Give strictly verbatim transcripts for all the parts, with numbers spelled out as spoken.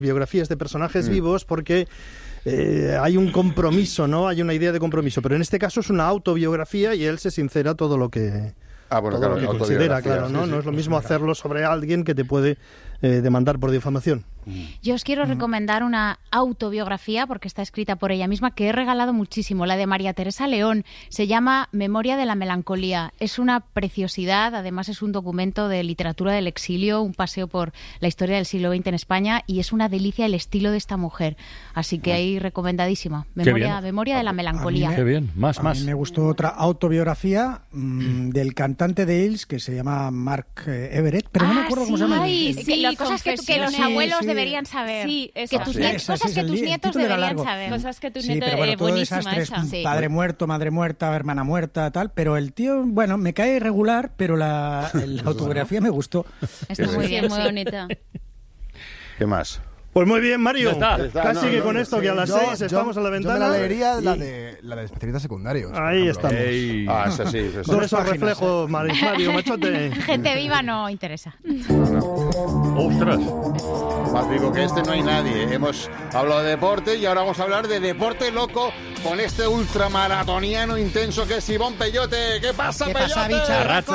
biografías de personajes mm. vivos porque eh, hay un compromiso, ¿no? Hay una idea de compromiso, pero en este caso es una autobiografía y él se sincera todo lo que, ah, bueno, todo claro, lo que considera, claro, ¿no? Sí, sí. No es lo mismo hacerlo sobre alguien que te puede eh, demandar por difamación. Yo os quiero recomendar una autobiografía, porque está escrita por ella misma, que he regalado muchísimo, la de María Teresa León. Se llama Memoria de la melancolía. Es una preciosidad, además es un documento de literatura del exilio, un paseo por la historia del siglo veinte en España, y es una delicia el estilo de esta mujer. Así que ahí recomendadísima. Memoria, Memoria de la melancolía. Me, Qué bien, más, a más. mí me gustó otra autobiografía mmm, del cantante de Hills que se llama Mark Everett, pero no ah, me acuerdo sí, cómo se llama. Ay, sí, sí, cosas que, que los abuelos sí, sí. deberían saber. Sí, que tus sí. nietos, Esa, cosas sí, que tus el, nietos el deberían largo. saber. Cosas que tus sí, nietos... pero bueno, Eh, todo buenísima desastres, esa. Sí. Padre muerto, madre muerta, hermana muerta, tal, pero el tío, bueno, me cae regular, pero la, la autobiografía me gustó. Está muy bien, muy bonita. ¿Qué más? Pues muy bien, Mario. Ya está. Casi no, que no, con no, esto, sí, que a las yo, seis estamos yo, a la ventana. Yo me la leería y... la de, la de especialistas secundarios. Ahí estamos. Ey. Ah, esa sí, esa sí. Con esos reflejos, Mario, Mario Machote. Gente viva no interesa. ¡Ostras! Más vivo que este no hay nadie. Hemos hablado de deporte y ahora vamos a hablar de deporte loco con este ultramaratoniano intenso que es Ivón Pellote. ¿Qué pasa, ¿Qué Pellote? pasa, bicharracos?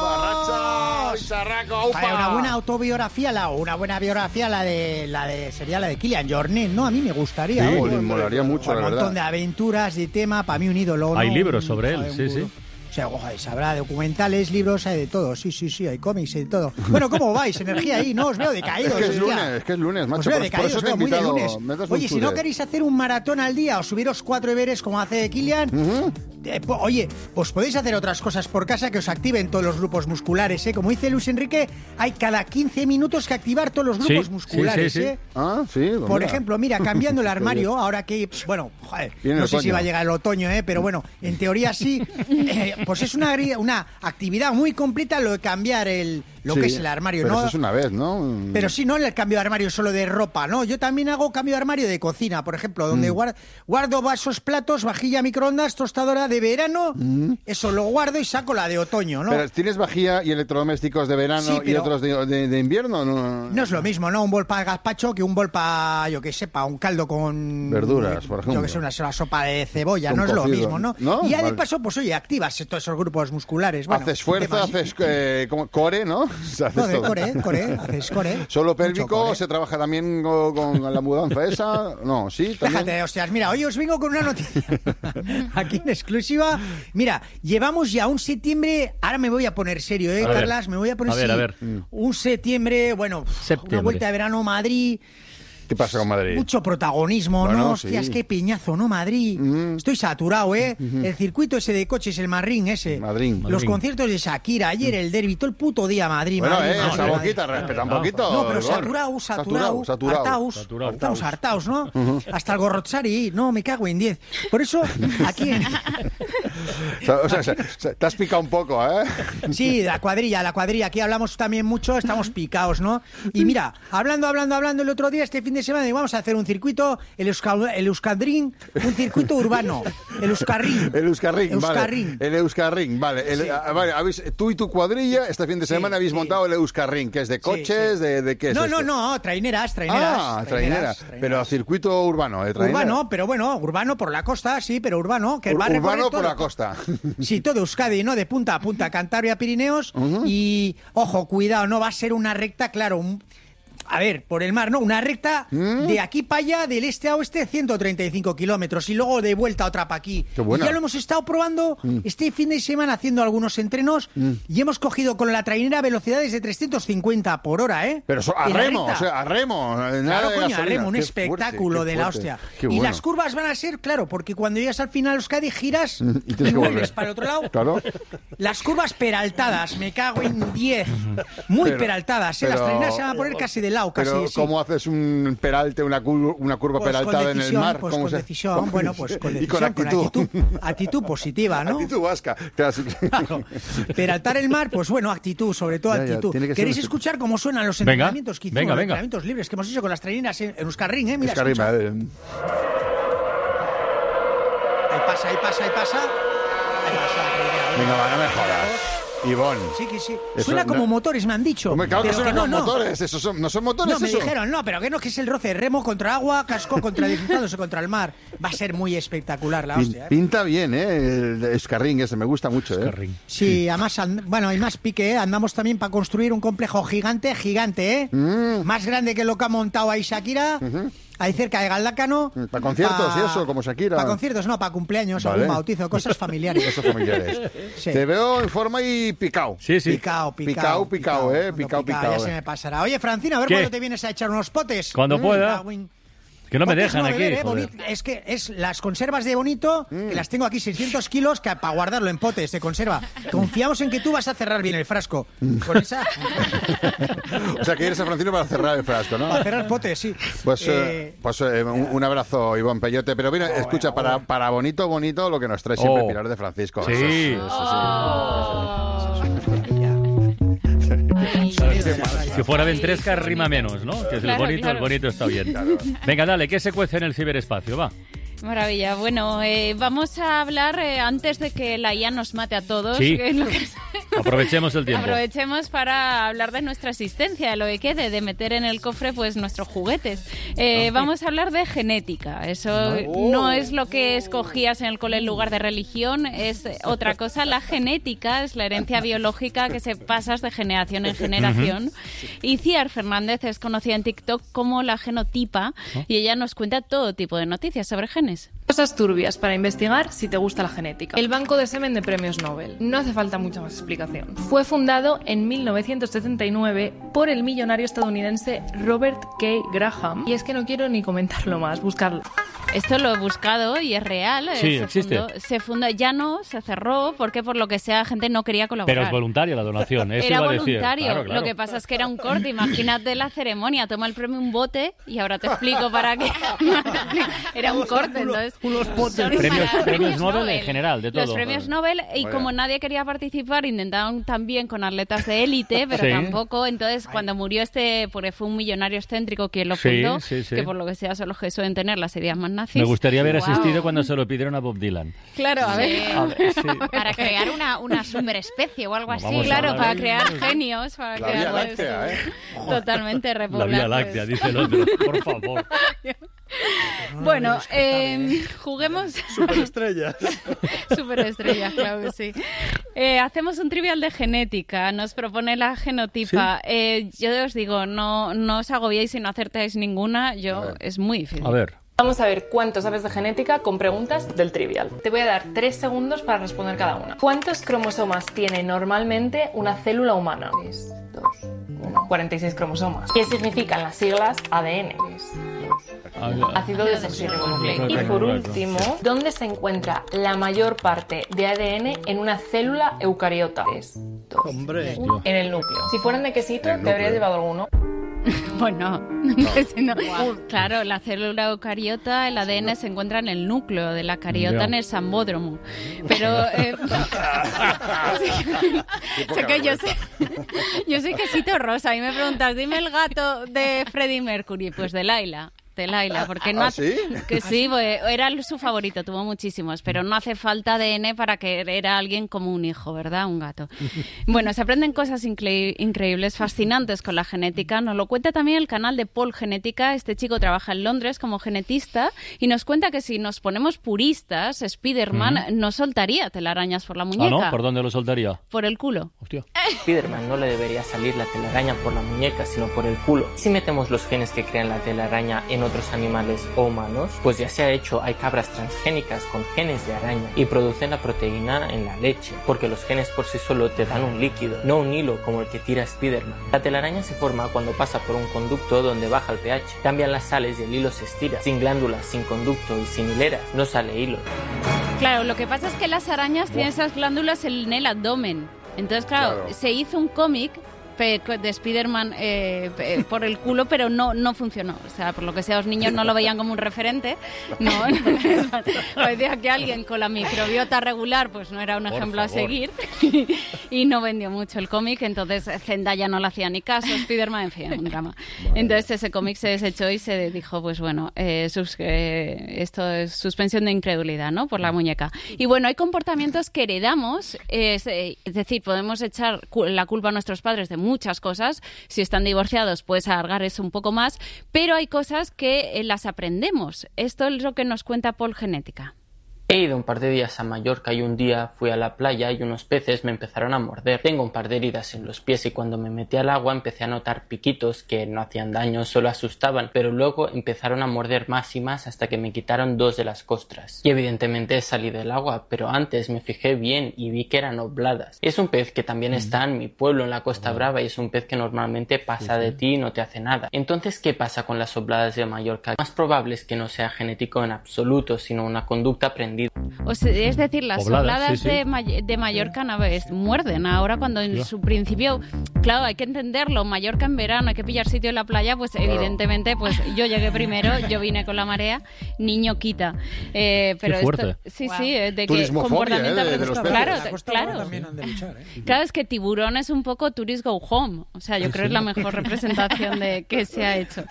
Barracha, bicharraco, upa. Vale, una buena autobiografía, la, una buena biografía, la de, la de sería la de Kilian Jornet, ¿no? A mí me gustaría. Sí, ¿no? molaría mucho, Un la verdad. montón de aventuras, de tema, para mí un ídolo. Hay ¿no? libros sobre Un- él, un- sí, un- sí. O sea, ojalá, habrá documentales, libros, hay de todo. Sí, sí, sí, hay cómics, hay de todo. Bueno, ¿cómo vais? Energía ahí, ¿no? Os veo decaídos. Es que es hostia. lunes, es que es lunes, macho. Os veo Por, por decaídos, eso os te he veo muy de invitado. lunes. Me das un Oye, si no tour. queréis hacer un maratón al día o subiros cuatro deberes como hace Kilian, Ujú. eh, po- oye, pues podéis hacer otras cosas por casa que os activen todos los grupos musculares, ¿eh? Como dice Luis Enrique, hay cada quince minutos que activar todos los grupos Sí, musculares, sí, sí, sí. ¿eh? Ah, sí. pues Por mira. ejemplo, mira, cambiando el armario, ahora que, bueno, joder, Viene no el sé si otoño. va a llegar el otoño, ¿eh? Pero bueno, en teoría sí, eh, pues es una, agri- una actividad muy completa lo de cambiar el, lo Sí, que es el armario, pero ¿no? eso es una vez, ¿no? Pero sí, no el cambio de armario solo de ropa, ¿no? Yo también hago cambio de armario de cocina, por ejemplo, donde Mm. guardo, guardo vasos, platos, vajilla, microondas, tostadora de verano, eso lo guardo y saco la de otoño, ¿no? Pero ¿tienes vajilla y electrodomésticos de verano Sí, y pero- otros de, de- de invierno? No, No es lo mismo, ¿no? Un bol para gazpacho que un bol para, yo que sé, para un caldo con... Verduras, por ejemplo. Yo que sé, una, una sopa de cebolla, Con no es lo cocido. mismo, ¿no? ¿No? Y ya de Vale. paso, pues oye, activas todos esos grupos musculares. Bueno, haces fuerza, temas- haces eh, como core, ¿no? O sea, haces No, de todo. core, core, haces core. ¿Solo Mucho pélvico? core. ¿Se trabaja también con, con la mudanza esa? No, sí, también. Déjate, hostias, mira, hoy os vengo con una noticia aquí en exclusiva. Mira, llevamos ya un septiembre, ahora me voy a poner serio, ¿eh, A ver. Carlas? Me voy a poner A ver, sí, a ver. un septiembre, bueno, Septiembre. una vuelta de verano, Madrid... ¿Qué pasa con Madrid? Mucho protagonismo, Bueno, ¿no? Hostias, sí. qué peñazo, ¿no? Madrid. Mm. Estoy saturado, ¿eh? El circuito ese de coches, el Marrín ese. Madrid. Los Madrid. conciertos de Shakira, ayer el derbi, todo el puto día Madrid, Bueno, Madrid, eh, Madrid, esa Madrid. boquita, respeta un poquito. No, pero Ivón. saturado, saturado, Saturado, hartaos, Saturado. estamos hartaos, ¿no? Hasta el gorrochari, no, me cago en diez. Por eso, aquí en... O sea, o sea, o sea, te has picado un poco, ¿eh? Sí, la cuadrilla, la cuadrilla, aquí hablamos también mucho, estamos picados, ¿no? Y mira, hablando, hablando, hablando el otro día, este fin de semana, digo, vamos a hacer un circuito, el, Euska, el Euskadrin, un circuito urbano, el Euskarrin. El Euskarrin, Euskarrin. vale. El Euskarrin, vale. El, Sí. ah, vale habéis, tú y tu cuadrilla este fin de Sí, semana habéis sí. montado el Euskarrin, que es de coches, sí. de, de qué es No, esto? no, no, traineras, traineras. Ah, trainera. Pero circuito urbano, ¿eh? Trainera. Urbano, pero bueno, urbano por la costa, sí, pero urbano, que Ur- va a recorrer urbano todo. por la costa. Sí, todo Euskadi, ¿no? De punta a punta, Cantabria, Pirineos. Y, ojo, cuidado, no va a ser una recta, claro, un- a ver, por el mar, ¿no? Una recta ¿Mm? de aquí para allá, del este a oeste, ciento treinta y cinco kilómetros. Y luego de vuelta otra para aquí. Qué buena. Y ya lo hemos estado probando este fin de semana haciendo algunos entrenos. Y hemos cogido con la trainera velocidades de trescientos cincuenta por hora, ¿eh? Pero eso, a En la remo, recta. o sea, a remo. Nada Claro, de coño, a gasolina. remo, un Qué espectáculo fuerte, de qué la fuerte. hostia. Qué Y bueno. las curvas van a ser, claro, porque cuando llegas al final Euskadi giras Y y, tienes que vuelves volver. para el otro lado. Claro. Las curvas peraltadas, me cago en diez. Muy Pero- peraltadas, ¿eh? Las pero- traineras se van a poner casi de lado, casi. Pero sí. ¿cómo haces un peralte, una, cur- una curva Pues con peraltada en el decisión, mar? pues ¿Cómo con se- decisión, cómo- bueno, pues con y decisión, con actitud. actitud, actitud positiva, ¿no? Actitud vasca. Claro, sí. Claro. Peraltar el mar, pues bueno, actitud, sobre todo Ya, ya, actitud. tiene que ser ¿Queréis un- escuchar cómo suenan los Venga, entrenamientos que hicimos, venga, los venga. entrenamientos libres que hemos hecho con las traineras en, en Euskarrin, eh? Mira, Es que arriba, escucha. eh. Ahí pasa, ahí pasa, ahí pasa. Ahí pasa, trainera. Venga, va, no me jodas. Ivonne. Sí, que sí. Eso Suena no- como motores, me han dicho. Hombre, claro que Pero son no, no. motores, esos son, ¿no son motores No, me eso? dijeron, no, pero que no, que es el roce, remo contra agua, casco contra deslizándose contra el mar. Va a ser muy espectacular la Pin- hostia, ¿eh? Pinta bien, ¿eh? El escarrín ese, me gusta mucho, ¿eh? Carrín. Sí, además, and- bueno, hay más pique, ¿eh? Andamos también para construir un complejo gigante, gigante, ¿eh? Mm. Más grande que lo que ha montado ahí Shakira, ahí cerca de Galdácano. Mm, ¿para conciertos y eso, como Shakira? Para conciertos, no, para cumpleaños, Vale. algún bautizo, cosas familiares. Esos familiares. Sí. Te veo en forma y picao. Sí, sí. Picao, picao. Picao, picao, eh, Cuando picao, picao, Ya eh. se me pasará. Oye, Francina, a ver ¿Qué? cuándo te vienes a echar unos potes. Cuando pueda. Cagüín. Que no me Potes dejan aquí. beber, eh, joder. Bonito. Es que es las conservas de Bonito, Mm. que las tengo aquí seiscientos kilos, que para guardarlo en potes de conserva. Confiamos en que tú vas a cerrar bien el frasco. Con esa... O sea, que eres a Francino para cerrar el frasco, ¿no? para cerrar potes, sí. Pues, eh, Eh, pues eh, un, un abrazo, Ivonne Peyote. Pero mira, escucha, para, para bonito, bonito, lo que nos trae siempre Oh. Pilar de Francisco. Sí. Eso es- eso sí. sonido de la radio. Si fuera ventresca, rima menos, ¿no? Que es Claro, el bonito, claro. el bonito está bien. Venga, dale, ¿qué se cuece en el ciberespacio? Va. Maravilla. Bueno, eh, vamos a hablar eh, antes de que la I A nos mate a todos. Sí. que es lo que- Aprovechemos el tiempo. Aprovechemos para hablar de nuestra existencia, de lo que quede, de meter en el cofre pues nuestros juguetes. Eh, vamos a hablar de genética. Eso no es lo que escogías en el cole en lugar de religión, es otra cosa. La genética es la herencia biológica que se pasa de generación en generación. Y Ciar Fernández es conocida en TikTok como la genotipa y ella nos cuenta todo tipo de noticias sobre genes. Cosas turbias para investigar si te gusta la genética. El Banco de Semen de Premios Nobel. No hace falta mucha más explicación. Fue fundado en mil novecientos setenta y nueve por el millonario estadounidense Robert K. Graham. Y es que no quiero ni comentarlo más, buscarlo. Esto lo he buscado y es real. eh, Sí, se existe. Fundó, se fundó, ya no, se cerró porque por lo que sea la gente no quería colaborar. Pero es voluntaria la donación, eso Era iba a decir. voluntario, Claro, claro. lo que pasa es que era un corte. Imagínate la ceremonia, toma el premio un bote y ahora te explico para qué. Era un corte, entonces. Unos potes. son Premios- para- premios Nobel en general, de Los todo. premios Vale. Nobel, y Vaya. como nadie quería participar, intentaron también con atletas de élite, pero Sí. tampoco. Entonces, cuando murió este, porque fue un millonario excéntrico quien lo Sí, fundó, sí, sí. que por lo que sea son los que suelen tener las ideas más nazis. Me gustaría haber Guau. asistido cuando se lo pidieron a Bob Dylan. Claro, a ver. A ver, sí. Para crear una, una superespecie o algo No, así. vamos a Claro, hablar para de- crear genios. Para La crear Vía pues, Láctea, ¿eh? Totalmente La repoblar. Vía pues. Láctea, dice el otro. Por favor. Bueno, eh, juguemos. Superestrellas. Superestrellas, claro que sí. Eh, hacemos un trivial de genética. Nos propone la genotipa. Eh, yo os digo, no, no os agobiéis si no acertáis ninguna. Yo es muy difícil. A ver. Vamos a ver cuánto sabes de genética con preguntas del trivial. Te voy a dar tres segundos para responder cada una. ¿Cuántos cromosomas tiene normalmente una célula humana? tres, dos, uno. cuarenta y seis cromosomas. ¿Qué significan las siglas A D N? tres, dos, ácido desoxirribonucleico. Y por último, ¿dónde se encuentra la mayor parte de A D N en una célula eucariota? tres, dos, Hombre. uno. En el núcleo. Si fueran de quesito, El te habrías núcleo. llevado alguno. Bueno, no. Claro, la célula eucariota, el A D N se encuentra en el núcleo de la cariota, Ya. en el sambódromo. Pero eh, sé que yo sé, yo soy quesito rosa y me preguntas, dime el gato de Freddie Mercury, pues de Laila. De Laila, porque no ¿Ah, hace- sí? que sí, pues, era su favorito, tuvo muchísimos, pero no hace falta A D N para que era alguien como un hijo, ¿verdad? Un gato. Bueno, se aprenden cosas incre- increíbles, fascinantes con la genética. Nos lo cuenta también el canal de Paul Genética. Este chico trabaja en Londres como genetista y nos cuenta que si nos ponemos puristas, Spiderman no soltaría telarañas por la Ah, muñeca. ¿no? ¿Por dónde lo soltaría? Por el culo. Hostia. Spiderman no le debería salir la telaraña por la muñeca, sino por el culo. Si metemos los genes que crean la telaraña en otros animales o humanos, pues ya se ha hecho, hay cabras transgénicas con genes de araña y producen la proteína en la leche, porque los genes por sí solo te dan un líquido, no un hilo como el que tira Spiderman. La telaraña se forma cuando pasa por un conducto donde baja el pH, cambian las sales y el hilo se estira. Sin glándulas, sin conducto y sin hileras, no sale hilo. Claro, lo que pasa es que las arañas tienen esas glándulas en el abdomen. Entonces, claro, Claro. se hizo un cómic de Spider-Man eh, por el culo, pero no, no funcionó. O sea, por lo que sea, los niños no lo veían como un referente. No, parecía que alguien con la microbiota regular pues no era un por ejemplo favor. a seguir y no vendió mucho el cómic. Entonces Zendaya no le hacía ni caso, Spider-Man, en fin, un drama. Entonces ese cómic se desechó y se dijo, pues bueno, eh, sus, eh, esto es suspensión de incredulidad, ¿no? Por la muñeca. Y bueno, hay comportamientos que heredamos, eh, es, eh, es decir, podemos echar la culpa a nuestros padres de muchas cosas. Si están divorciados, puedes alargar eso un poco más, pero hay cosas que eh, las aprendemos. Esto es lo que nos cuenta Paul Genética. He ido un par de días a Mallorca y un día fui a la playa y unos peces me empezaron a morder. Tengo un par de heridas en los pies y cuando me metí al agua empecé a notar piquitos que no hacían daño, solo asustaban, pero luego empezaron a morder más y más hasta que me quitaron dos de las costras. Y evidentemente salí del agua, pero antes me fijé bien y vi que eran obladas. Es un pez que también está en mi pueblo, en la Costa Brava, y es un pez que normalmente pasa de ti y no te hace nada. Entonces, ¿qué pasa con las obladas de Mallorca? Lo más probable es que no sea genético en absoluto, sino una conducta aprendida. O sea, es decir, las Pobladas, obladas sí, sí. De, May- de Mallorca no ves, muerden. Ahora cuando en Ya. su principio, claro, hay que entenderlo, Mallorca en verano hay que pillar sitio en la playa, pues claro. Evidentemente pues yo llegué primero, yo vine con la marea, niño quita. Eh, pero Qué fuerte. Esto, sí, Wow. sí, de que Turismofobia, comportamiento ¿eh? de, de los peces. claro, La Costa claro. Brava también han de luchar, ¿eh? Claro, es que tiburón es un poco tourist go home. O sea, yo creo que es la mejor representación de que se ha hecho.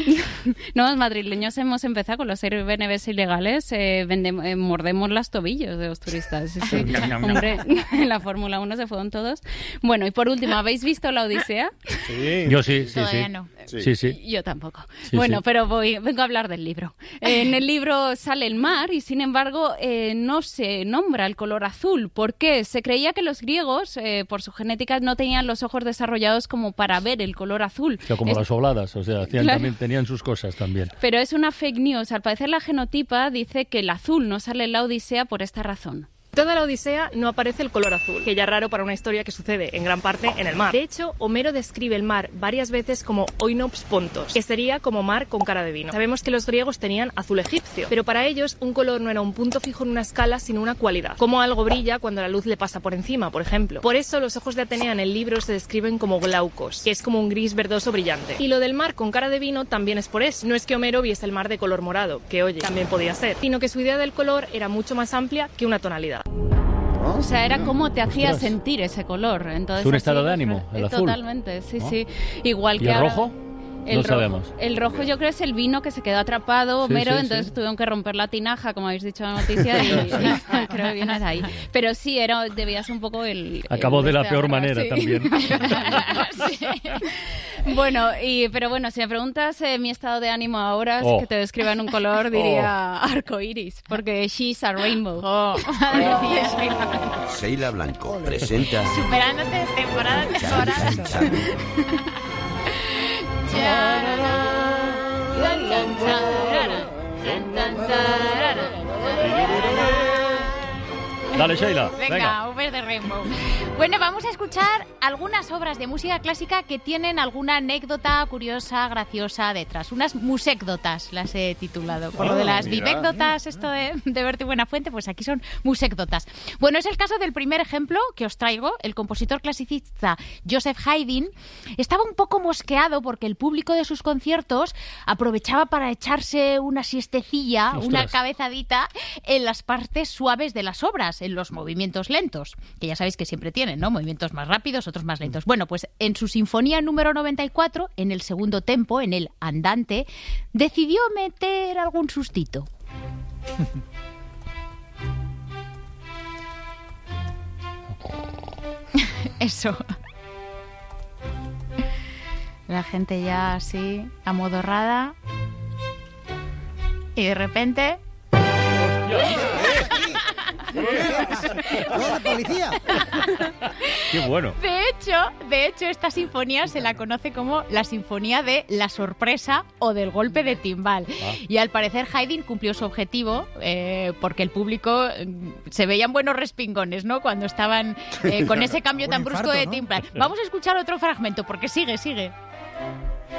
No, los madrileños hemos empezado con los Airbnbs ilegales, eh, vendemos, eh, mordemos las tobillos de los turistas. Sí, sí. Hombre, en la Fórmula uno se fueron todos. Bueno, y por último, ¿habéis visto La Odisea? Sí. Yo sí, sí, Todavía sí. no. Sí. Sí, sí. Yo tampoco. Sí, bueno, sí. pero voy, vengo a hablar del libro. Eh, en el libro sale el mar y, sin embargo, eh, no se nombra el color azul. ¿Por qué? Se creía que los griegos, eh, por su genética, no tenían los ojos desarrollados como para ver el color azul. O sea, como Es- las obladas, o sea, hacían, Claro. también, tenían sus cosas también. Pero es una fake news. Al parecer, la genotipa dice que el azul no sale en la Odisea por esta razón. Toda la Odisea no aparece el color azul, que ya es raro para una historia que sucede en gran parte en el mar. De hecho, Homero describe el mar varias veces como oinops pontos, que sería como mar con cara de vino. Sabemos que los griegos tenían azul egipcio, pero para ellos un color no era un punto fijo en una escala, sino una cualidad, como algo brilla cuando la luz le pasa por encima, por ejemplo. Por eso los ojos de Atenea en el libro se describen como glaucos, que es como un gris verdoso brillante. Y lo del mar con cara de vino también es por eso. No es que Homero viese el mar de color morado, que oye, también podía ser, sino que su idea del color era mucho más amplia que una tonalidad. O sea, era como te hacía Ostras. sentir ese color. Entonces, Es un así estado de los- ánimo, el eh, azul. Totalmente, sí, ¿No? sí. Igual ¿Y que el ahora- rojo? El No rojo. sabemos. El rojo yo creo es el vino que se quedó atrapado, Sí, Homero, sí, entonces sí. tuvieron que romper la tinaja, como habéis dicho en la noticia, y, y creo que viene de ahí. Pero sí, era, debías un poco el... Acabó el de la este peor ahora, manera sí. también. Sí. Bueno, y, pero bueno, si me preguntas eh, mi estado de ánimo ahora, si Oh. que te describa en un color, diría arco iris, porque she's a rainbow. Madre mía. Sheila Blanco presenta Superándote temporada a temporada. Chan, Chan. Dale, Sheila. Venga, Venga. Over the Rainbow. Bueno, vamos a escuchar algunas obras de música clásica que tienen alguna anécdota curiosa, graciosa detrás. Unas musécdotas las he titulado. Por lo de Oh, las mira. vivécdotas, esto de, de Berti Buenafuente, pues aquí son musécdotas. Bueno, es el caso del primer ejemplo que os traigo. El compositor clasicista Joseph Haydn estaba un poco mosqueado porque el público de sus conciertos aprovechaba para echarse una siestecilla, Ostras. una cabezadita en las partes suaves de las obras, en los movimientos lentos, que ya sabéis que siempre tienen, ¿no? Movimientos más rápidos, otros más lentos. Bueno, pues en su sinfonía número noventa y cuatro, en el segundo tempo, en el andante, decidió meter algún sustito. Eso. La gente ya así, amodorrada. Y de repente... ¡Hola, policía! Qué bueno. De hecho, de hecho, esta sinfonía se la conoce como la sinfonía de la sorpresa o del golpe de timbal. Ah. Y al parecer Haydn cumplió su objetivo eh, porque el público eh, se veían buenos respingones, ¿no? Cuando estaban eh, con ese cambio Un tan brusco infarto, de ¿no? timbal. Vamos a escuchar otro fragmento porque sigue, sigue.